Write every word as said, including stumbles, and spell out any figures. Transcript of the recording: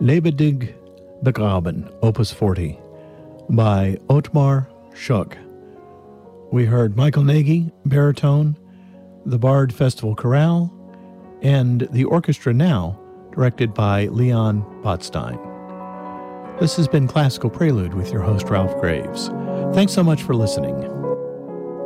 Lebendig begraben, Opus forty, by Otmar Schock. We heard Michael Nagy, baritone, the Bard Festival Chorale, and the Orchestra Now, directed by Leon Botstein. This has been Classical Prelude with your host, Ralph Graves. Thanks so much for listening.